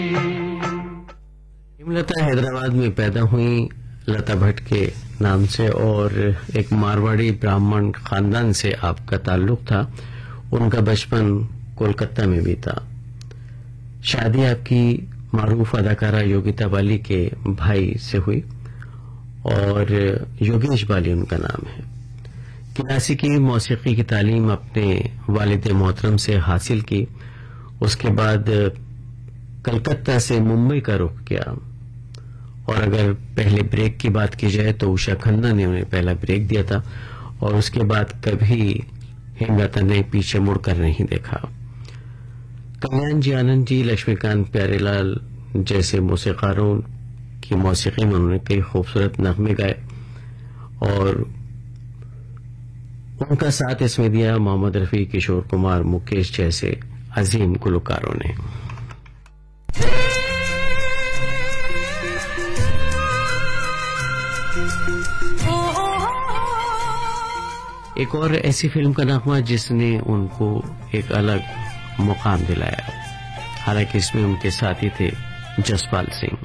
हेमलता हैदराबाद में पैदा हुई लता भट्ट के नाम से और एक मारवाड़ी ब्राह्मण खानदान से आपका ताल्लुक था। उनका बचपन कोलकाता में बीता। शादी आपकी मारूफ अदाकारा योगिता बाली के भाई से हुई और योगेश बाली उनका नाम है। क्लासिकी मौसीकी की तालीम अपने वालिद मोहतरम से हासिल की। उसके बाद कलकत्ता से मुंबई का रुख किया और अगर पहले ब्रेक की बात की जाए तो उषा खन्ना ने उन्हें पहला ब्रेक दिया था और उसके बाद कभी हेमलता ने पीछे मुड़कर नहीं देखा। कल्याण जी आनंद जी, लक्ष्मीकांत प्यारेलाल जैसे मौसीकारों की मौसीकी में उन्होंने कई खूबसूरत नगमे गाए और उनका साथ इसमें दिया मोहम्मद रफी, किशोर कुमार, मुकेश जैसे अजीम गुलकारों ने। एक और ऐसी फिल्म का नगमा जिसने उनको एक अलग मुकाम दिलाया, हालांकि इसमें उनके साथी थे जसपाल सिंह।